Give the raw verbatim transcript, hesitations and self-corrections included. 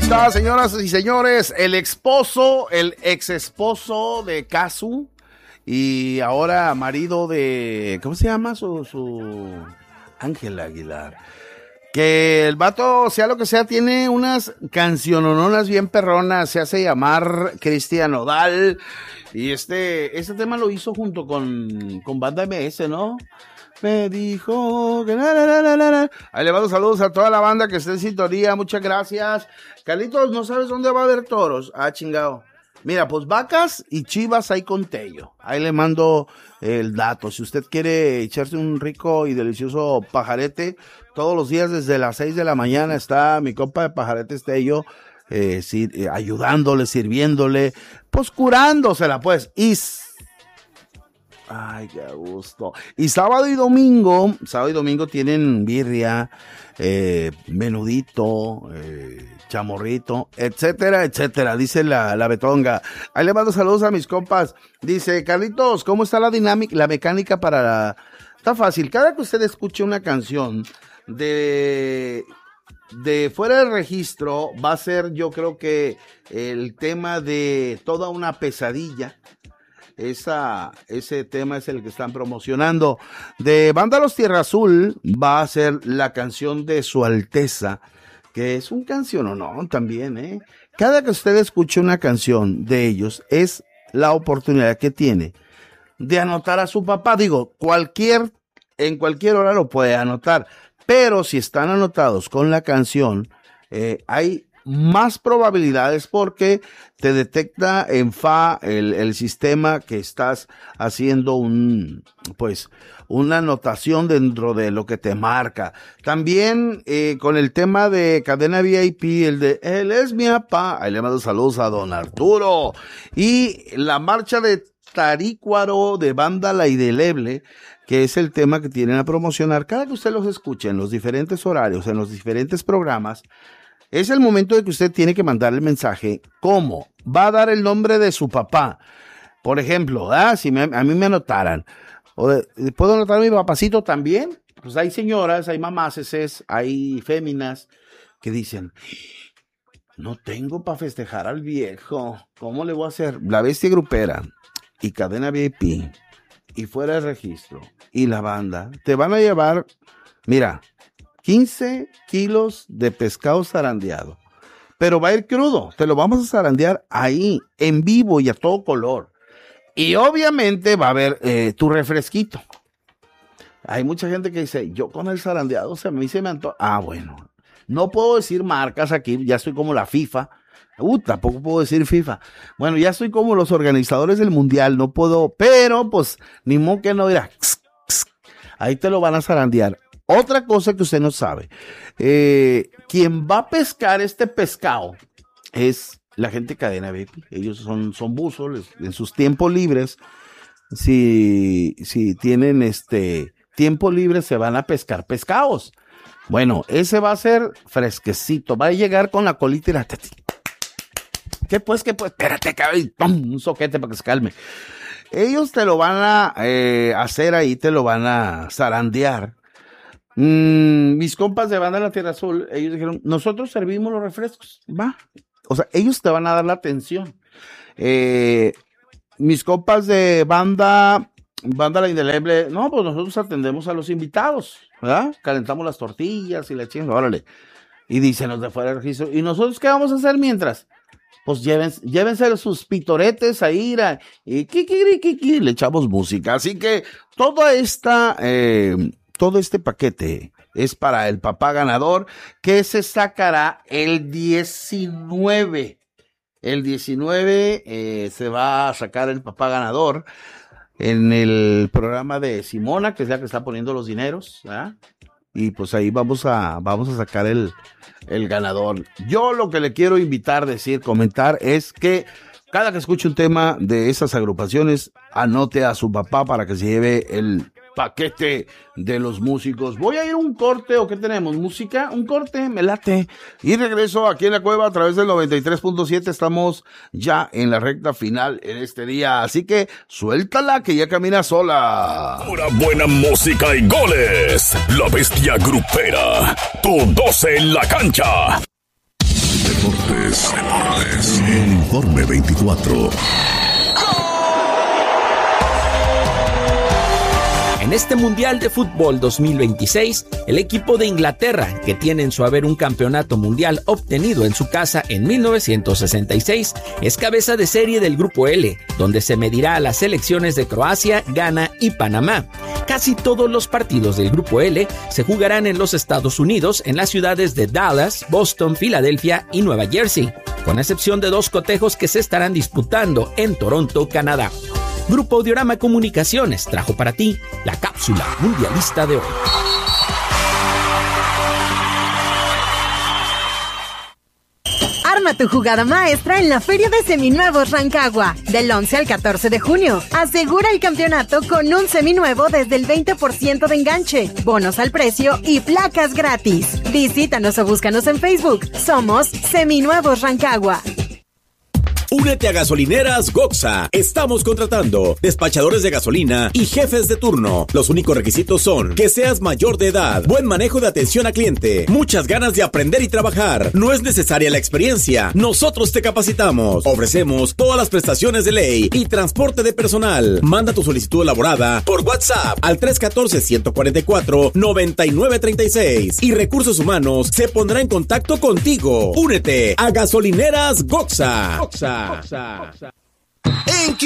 está, señoras y señores, el esposo, el ex esposo de Casu y ahora marido de, ¿cómo se llama? Su, su Ángela Aguilar. Que el vato, sea lo que sea, tiene unas cancionononas bien perronas, se hace llamar Cristian Nodal y este, este tema lo hizo junto con, con Banda M S, ¿no? Me dijo que na, na, na, na, na. Ahí le mando saludos a toda la banda que está en sintonía, muchas gracias. Carlitos, ¿no sabes dónde va a haber toros? Ah, chingado. Mira, pues vacas y chivas hay con Tello. Ahí le mando el dato. Si usted quiere echarse un rico y delicioso pajarete, todos los días desde las seis de la mañana está mi compa de pajaretes Tello, eh, sí, eh, ayudándole, sirviéndole, pues curándosela, pues. Y ay, qué gusto. Y sábado y domingo, sábado y domingo tienen birria, eh, menudito, eh, chamorrito, etcétera, etcétera, dice la, la betonga. Ahí le mando saludos a mis compas. Dice, Carlitos, ¿cómo está la dinámica, la mecánica para la... Está fácil, cada que usted escuche una canción de... de fuera del registro, va a ser, yo creo que el tema de Toda una pesadilla. Esa, ese tema es el que están promocionando. De Banda Los Tierra Azul va a ser la canción de Su Alteza, que es un canción o no también, ¿eh? Cada que usted escuche una canción de ellos es la oportunidad que tiene de anotar a su papá. Digo, cualquier, en cualquier hora lo puede anotar, pero si están anotados con la canción, eh, hay más probabilidades porque te detecta en Fa el, el sistema que estás haciendo un, pues, una anotación dentro de lo que te marca. También eh, con el tema de Cadena V I P, el de Él es mi papá, ahí le mando saludos a don Arturo. Y la marcha de Tarícuaro de Banda La Indeleble, que es el tema que tienen a promocionar. Cada que usted los escuche en los diferentes horarios, en los diferentes programas, es el momento de que usted tiene que mandar el mensaje. ¿Cómo? Va a dar el nombre de su papá. Por ejemplo, ah, si me, a mí me anotaran, o de, ¿puedo anotar a mi papacito también? Pues hay señoras, hay mamases, hay féminas que dicen, no tengo para festejar al viejo. ¿Cómo le voy a hacer? La Bestia Grupera y Cadena V I P y Fuera de Registro y la banda te van a llevar, mira, quince kilos de pescado zarandeado, pero va a ir crudo, te lo vamos a zarandear ahí, en vivo y a todo color. Y obviamente va a haber eh, tu refresquito. Hay mucha gente que dice, yo con el zarandeado, o sea, a mí se me antoja. Ah, bueno, no puedo decir marcas aquí, ya estoy como la FIFA. Uh, tampoco puedo decir FIFA. Bueno, ya estoy como los organizadores del mundial, no puedo, pero pues, ni modo que no dirá, ahí te lo van a zarandear. Otra cosa que usted no sabe, eh, quien va a pescar este pescado es la gente de Cadena V I P. Ellos son, son buzos, les, en sus tiempos libres, si, si tienen este tiempo libre se van a pescar pescados. Bueno, ese va a ser fresquecito, va a llegar con la colita y la... ¿Qué pues, qué pues? Espérate, cabrón, un soquete para que se calme. Ellos te lo van a eh, hacer ahí, te lo van a zarandear. Mm, mis compas de Banda La Tierra Azul, ellos dijeron, nosotros servimos los refrescos, va. O sea, ellos te van a dar la atención. Eh, mis compas de Banda, Banda La Indeleble, no, pues nosotros atendemos a los invitados, ¿verdad? Calentamos las tortillas y la chingada, órale. Y dicen los de Fuera del Registro, ¿y nosotros qué vamos a hacer mientras? Pues llévense, llévense sus pitoretes a ir a, y kikirikiki, le echamos música. Así que toda esta... Eh, todo este paquete es para el papá ganador que se sacará el diecinueve. El diecinueve eh, se va a sacar el papá ganador en el programa de Simona, que es la que está poniendo los dineros, ¿verdad? Y pues ahí vamos a, vamos a sacar el, el ganador. Yo lo que le quiero invitar, decir, comentar es que cada que escuche un tema de esas agrupaciones, anote a su papá para que se lleve el paquete de los músicos. Voy a ir a un corte, ¿o qué tenemos? ¿Música? Un corte, me late. Y regreso aquí en la cueva a través del noventa y tres punto siete. Estamos ya en la recta final en este día. Así que suéltala que ya camina sola. Pura buena música y goles. La Bestia Grupera. Tu doce en la cancha. Deporte. Deportes. Deportes. En Informe veinticuatro. En este Mundial de Fútbol dos mil veintiséis, el equipo de Inglaterra, que tiene en su haber un campeonato mundial obtenido en su casa en mil novecientos sesenta y seis, es cabeza de serie del Grupo L, donde se medirá a las selecciones de Croacia, Ghana y Panamá. Casi todos los partidos del Grupo L se jugarán en los Estados Unidos, en las ciudades de Dallas, Boston, Filadelfia y Nueva Jersey, con excepción de dos cotejos que se estarán disputando en Toronto, Canadá. Grupo Audiorama Comunicaciones trajo para ti la cápsula mundialista de hoy. Arma tu jugada maestra en la Feria de Seminuevos Rancagua, del once al catorce de junio. Asegura el campeonato con un seminuevo desde el veinte por ciento de enganche, bonos al precio y placas gratis. Visítanos o búscanos en Facebook. Somos Seminuevos Rancagua. Únete a Gasolineras Goxa. Estamos contratando despachadores de gasolina y jefes de turno. Los únicos requisitos son que seas mayor de edad, buen manejo de atención a cliente, muchas ganas de aprender y trabajar. No es necesaria la experiencia. Nosotros te capacitamos. Ofrecemos todas las prestaciones de ley y transporte de personal. Manda tu solicitud elaborada por WhatsApp al tres uno cuatro, uno cuatro cuatro, nueve nueve tres seis y Recursos Humanos se pondrá en contacto contigo. Únete a Gasolineras Goxa. Goxa. En